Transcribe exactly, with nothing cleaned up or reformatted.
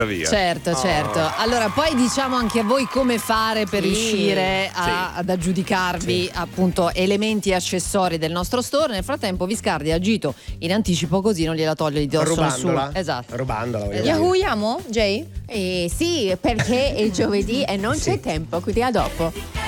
via. Certo, certo. Oh. Allora, poi diciamo anche a voi come fare per Sì. riuscire a, Sì. ad aggiudicarvi Sì. appunto elementi e accessori del nostro store. Nel frattempo Viscardi ha agito in anticipo, così non gliela toglie di dosso Rubandola. nessuno. Esatto. Rubandola. voglio Esatto. dire. Yahooiamo, Jay? Eh, sì, perché è giovedì e non Sì. c'è tempo, quindi a dopo.